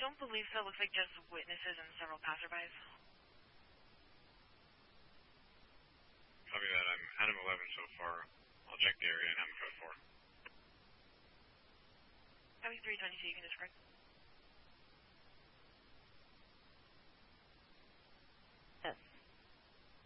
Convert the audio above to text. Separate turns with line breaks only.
don't believe so. It looks like just witnesses and several passerbys.
Copy that. I'm Adam 11 so far. I'll check the area and I'm 4.
Copy 322, you can disconnect.